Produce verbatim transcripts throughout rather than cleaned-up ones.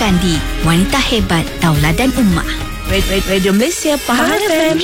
dengarkan di Wanita Hebat Tauladan Ummah. Radio Malaysia Pahang F M.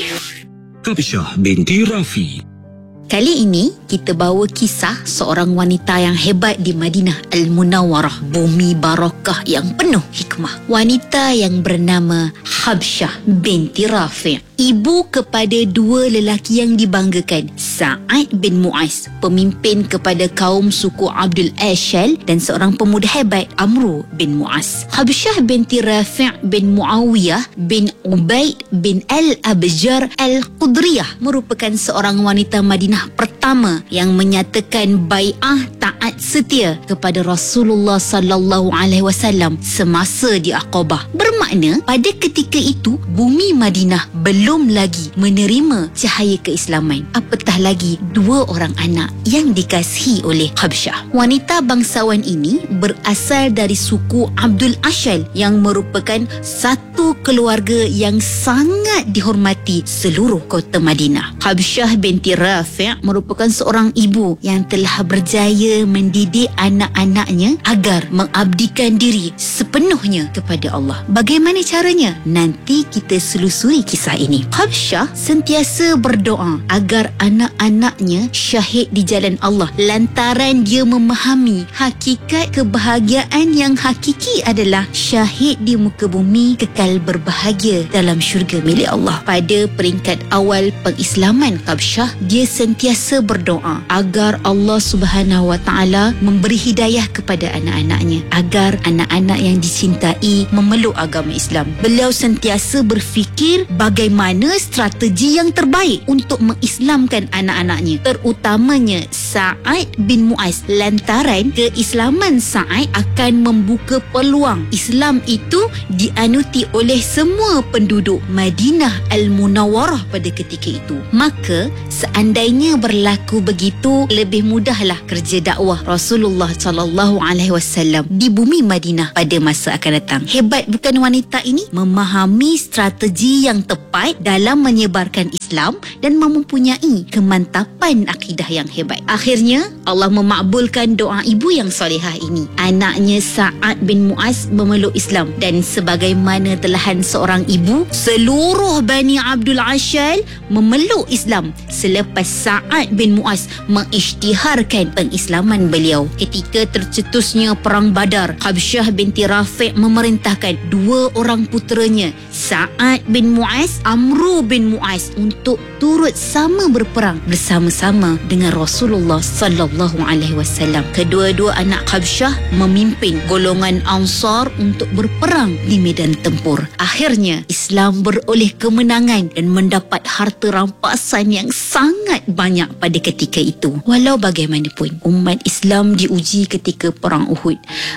Habsyah binti Rafi. Kali ini kita bawa kisah seorang wanita yang hebat di Madinah Al-Munawwarah, bumi barakah yang penuh hikmah. Wanita yang bernama Habsyah binti Rafi', ibu kepada dua lelaki yang dibanggakan, Sa'ad bin Mu'az, pemimpin kepada kaum suku Abdul Ashal, dan seorang pemuda hebat, Amru bin Mu'az. Habsyah binti Rafi' bin Muawiyah bin Ubaid bin Al-Abjar Al-Qudriyah merupakan seorang wanita Madinah pertama yang menyatakan bai'ah taat setia kepada Rasulullah sallallahu alaihi wasallam semasa di Aqabah. Bermakna pada ketika itu bumi Madinah belum lagi menerima cahaya keislaman, apatah lagi dua orang anak yang dikasihi oleh Habsyah. Wanita bangsawan ini berasal dari suku Abdul Ashal yang merupakan satu keluarga yang sangat dihormati seluruh kota Madinah. Habsyah binti Rafi' merupakan seorang ibu yang telah berjaya mendidik anak-anaknya agar mengabdikan diri sepenuhnya kepada Allah. Bagaimana caranya? Nanti kita selusuri kisah ini. Habsyah sentiasa berdoa agar anak-anaknya syahid di jalan Allah lantaran dia memahami hakikat kebahagiaan yang hakiki adalah syahid di muka bumi kekal berbahagia dalam syurga milik Allah. Pada peringkat awal pengislaman Habsyah, dia sentiasa berdoa agar Allah Subhanahu Wa Taala memberi hidayah kepada anak-anaknya agar anak-anak yang dicintai memeluk agama Islam. Beliau sentiasa berfikir bagaimana strategi yang terbaik untuk mengislamkan anak-anaknya, terutamanya Sa'ad bin Mu'az, lantaran keislaman Sa'ad akan membuka peluang Islam itu dianuti oleh semua penduduk Madinah Al-Munawwarah pada ketika itu. Maka seandainya berlaku begitu, lebih mudahlah kerja dakwah Rasulullah sallallahu alaihi wasallam di bumi Madinah pada masa akan datang. Hebat bukan wanita ini? Memahami strategi yang tepat dalam menyebarkan Islam dan mempunyai kemantapan akidah yang hebat. Akhirnya Allah memakbulkan doa ibu yang solehah ini. Anaknya Sa'ad bin Mu'az memeluk Islam, dan sebagaimana telahan seorang ibu, seluruh Bani Abdul Ashal memeluk Islam selepas Sa'ad bin Mu'az mengisytiharkan pengislaman beliau. Ketika tercetusnya perang Badar, Habsyah binti Rafi' memerintahkan dua orang puteranya, Sa'ad bin Mu'az, Amru bin Mu'az, untuk turut sama berperang bersama-sama dengan Rasulullah sallallahu alaihi wasallam. Kedua-dua anak Habsyah memimpin golongan Ansar untuk berperang di medan tempur. Akhirnya Islam beroleh kemenangan dan mendapat harta rampasan yang sangat banyak pada ketika itu. Walau bagaimanapun, umat Islam diuji ketika perang Uhud.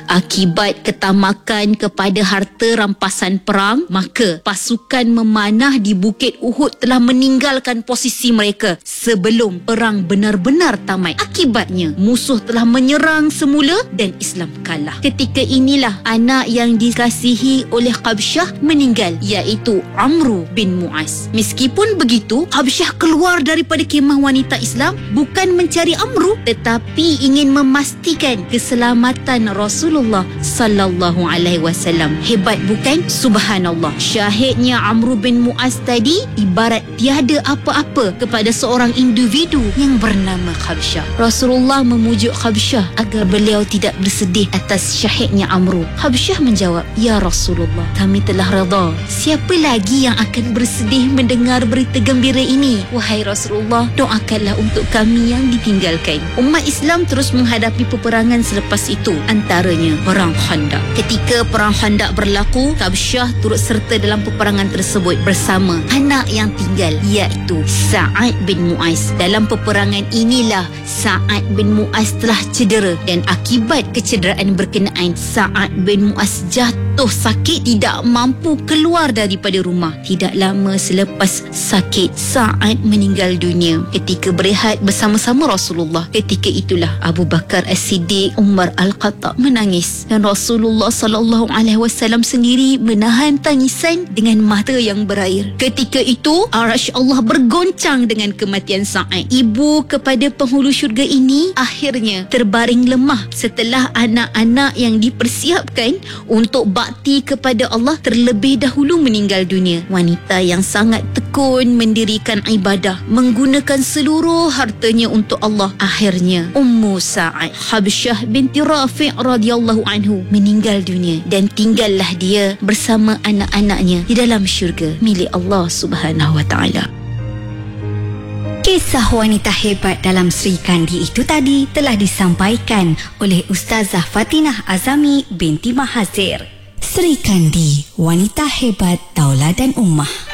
Akibat ketamakan kepada harta rampasan perang, maka pasukan memanah di Bukit Uhud telah meninggalkan posisi mereka sebelum perang benar-benar tamat. Akibatnya musuh telah menyerang semula dan Islam kalah. Ketika inilah anak yang dikasihi oleh Habsyah meninggal, iaitu Amru bin Mu'az. Meskipun begitu, Habsyah keluar daripada kemah wanita Islam bukan mencari Amru, tetapi ingin memastikan keselamatan Rasulullah sallallahu alaihi wasallam. Hebat bukan? Subhanallah. Syahidnya Amru bin Mu'az tadi ibarat tiada apa-apa kepada seorang individu yang bernama Habsyah. Rasulullah memujuk Habsyah agar beliau tidak bersedih atas syahidnya Amru. Habsyah menjawab, "Ya Rasulullah, kami telah redha. Siapa lagi yang akan bersedih mendengar berita gembira ini? Wahai Rasulullah, doakanlah untuk kami yang ditinggalkan." Umat Islam terus menghadapi peperangan selepas itu, antaranya perang Khandaq. Ketika perang Khandaq berlaku, Habsyah turut serta dalam peperangan tersebut bersama anak yang tinggal, iaitu Sa'ad bin Mu'az. Dalam peperangan inilah Sa'ad bin Mu'az telah cedera, dan akibat kecederaan berkenaan, Sa'ad bin Mu'az jatuh sakit, tidak mampu keluar daripada rumah. Tidak lama selepas sakit, Sa'ad meninggal dunia ketika berehat bersama-sama Rasulullah. Ketika itulah Abu Bakar As-Siddiq, Umar Al-Khattab menangis, dan Rasulullah sallallahu alaihi wasallam sendiri menahan tangisan dengan mata yang berair. Ketika itu Arasy Allah bergoncang dengan kematian Sa'id. Ibu kepada penghulu syurga ini akhirnya terbaring lemah setelah anak-anak yang dipersiapkan untuk bakti kepada Allah terlebih dahulu meninggal dunia. Wanita yang sangat tekun mendirikan ibadah, menggunakan seluruh hartanya untuk Allah. Akhirnya Ummu Sa'id Habsyah binti Rafi' radhiyallahu anhu meninggal dunia dan tinggallah dia bersama anak-anaknya di dalam syurga milik Allah Subhanahu wa taala. Kisah wanita hebat dalam Sri Kandi itu tadi telah disampaikan oleh Ustazah Fatinah Azami binti Mahazir. Sri Kandi, wanita hebat tauladan ummah.